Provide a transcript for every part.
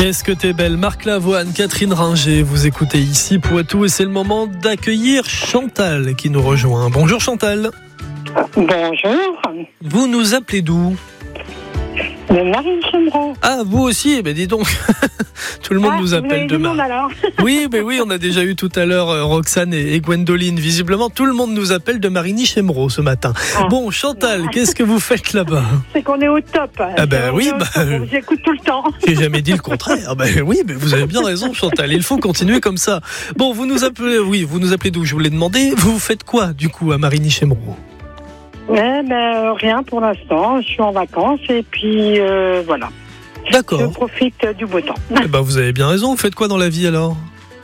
Est-ce que t'es belle? Marc Lavoine, Catherine Ringer, vous écoutez ici Poitou et c'est le moment d'accueillir Chantal qui nous rejoint. Bonjour Chantal. Bonjour. Vous nous appelez d'où? De Marigny-Chemreau. Ah, vous aussi? Eh ben dis donc, tout le monde nous appelle de Marigny. Oui, on a déjà eu tout à l'heure Roxane et Gwendoline. Visiblement, tout le monde nous appelle de Marigny-Chemreau ce matin. Bon, Chantal, qu'est-ce que vous faites là-bas? C'est qu'on est au top. Ah ben oui, j'écoute tout le temps. J'ai jamais dit le contraire. Oui, mais vous avez bien raison, Chantal. Il faut continuer comme ça. Bon, vous nous appelez d'où? Je vous l'ai demandé. Vous faites quoi, du coup, à Marigny-Chemreau? Rien pour l'instant. Je suis en vacances et puis voilà. D'accord. Je profite du beau temps. Vous avez bien raison. Vous faites quoi dans la vie alors?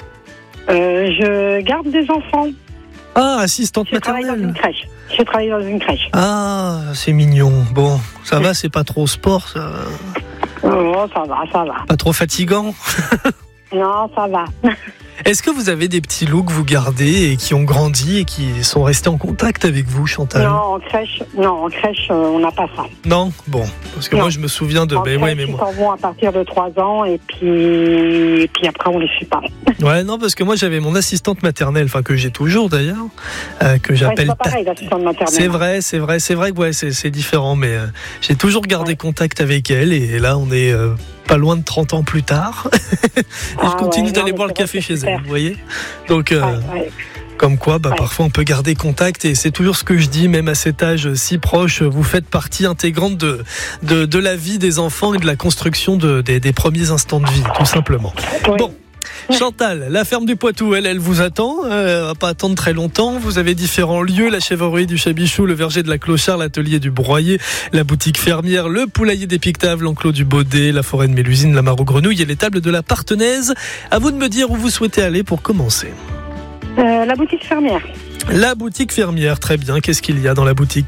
Je garde des enfants. Ah, assistante maternelle. Je travaille dans une crèche. Ah, c'est mignon. Bon, ça va, c'est pas trop sport, ça? Oh, ça va. Pas trop fatigant? Non, ça va. Est-ce que vous avez des petits loups que vous gardez et qui ont grandi et qui sont restés en contact avec vous, Chantal? Non, en crèche, on n'a pas ça. Non, bon, parce que moi je me souviens de. Ils s'en vont à partir de 3 ans et puis après on les suit pas. Ouais, non, parce que moi j'avais mon assistante maternelle, que j'ai toujours d'ailleurs, que j'appelle. C'est pas pareil, l'assistante maternelle. C'est vrai que c'est différent, mais j'ai toujours gardé contact avec elle et là on est. Pas loin de 30 ans plus tard. Je continue d'aller boire le café chez elle, vous voyez. Donc, comme quoi, parfois on peut garder contact et c'est toujours ce que je dis, même à cet âge si proche, vous faites partie intégrante de la vie des enfants et de la construction des premiers instants de vie, tout simplement. Oui. Bon. Chantal, la ferme du Poitou, elle vous attend. Elle va pas attendre très longtemps. Vous avez différents lieux, la chèvrerie du Chabichou, le verger de la Clochard, l'atelier du Broyer, la boutique fermière, le poulailler des Pictaves, l'enclos du Baudet, la forêt de Mélusine, la mare aux grenouilles et l'étable de la Partenaise. À vous de me dire où vous souhaitez aller pour commencer. La boutique fermière. La boutique fermière, très bien. Qu'est-ce qu'il y a dans la boutique ?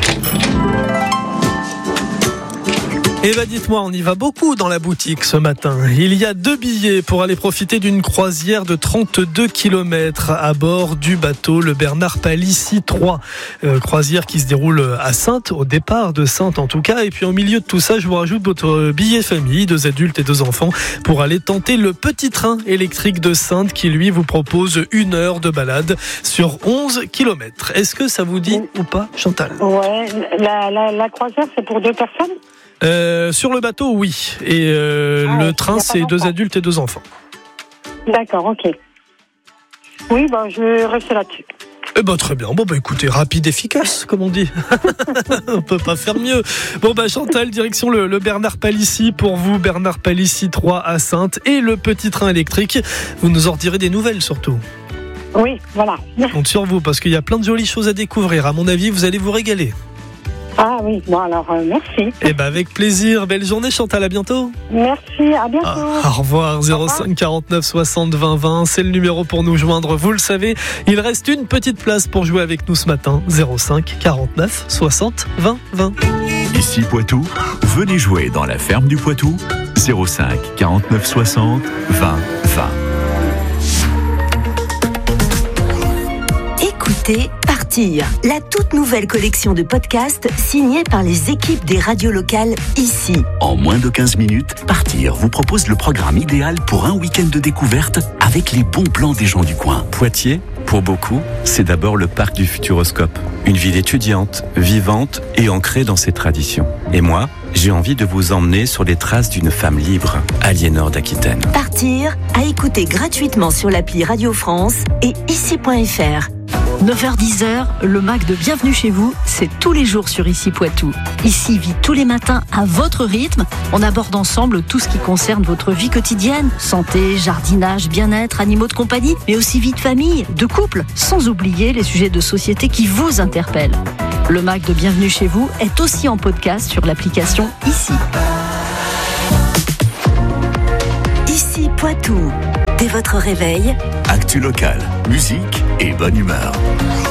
Eh ben dites-moi, on y va beaucoup dans la boutique ce matin. Il y a 2 billets pour aller profiter d'une croisière de 32 km à bord du bateau le Bernard Palissy 3. Croisière qui se déroule à Saintes, au départ de Saintes en tout cas. Et puis au milieu de tout ça, je vous rajoute votre billet famille, 2 adultes et 2 enfants, pour aller tenter le petit train électrique de Saintes qui lui vous propose 1 heure de balade sur 11 km. Est-ce que ça vous dit ou pas, Chantal? Ouais, la croisière c'est pour 2 personnes? Sur le bateau, oui. Et le train, c'est 2 adultes et 2 enfants. D'accord, ok. Oui, je vais rester là-dessus. Très bien. Écoutez, rapide, efficace, comme on dit. On peut pas faire mieux. Chantal, direction le Bernard Palissy pour vous. Bernard Palissy 3 à Saintes et le petit train électrique. Vous nous en direz des nouvelles, surtout. Oui, voilà. Je compte sur vous, parce qu'il y a plein de jolies choses à découvrir. À mon avis, vous allez vous régaler. Ah oui, merci. Avec plaisir. Belle journée, Chantal, à bientôt. Merci, à bientôt. Au revoir. 05 49 60 20 20, c'est le numéro pour nous joindre. Vous le savez, il reste une petite place pour jouer avec nous ce matin. 05 49 60 20 20. Ici Poitou, venez jouer dans la ferme du Poitou. 05 49 60 20 20. Écoutez Partir, la toute nouvelle collection de podcasts signée par les équipes des radios locales ici. En moins de 15 minutes, Partir vous propose le programme idéal pour un week-end de découverte avec les bons plans des gens du coin. Poitiers, pour beaucoup, c'est d'abord le parc du Futuroscope. Une ville étudiante, vivante et ancrée dans ses traditions. Et moi, j'ai envie de vous emmener sur les traces d'une femme libre, Aliénor d'Aquitaine. Partir, à écouter gratuitement sur l'appli Radio France et ici.fr. 9h-10h, le MAC de Bienvenue chez vous, c'est tous les jours sur Ici Poitou. Ici vit tous les matins à votre rythme. On aborde ensemble tout ce qui concerne votre vie quotidienne. Santé, jardinage, bien-être, animaux de compagnie, mais aussi vie de famille, de couple, sans oublier les sujets de société qui vous interpellent. Le MAC de Bienvenue chez vous est aussi en podcast sur l'application Ici. Ici Poitou. Dès votre réveil, actu local, musique et bonne humeur.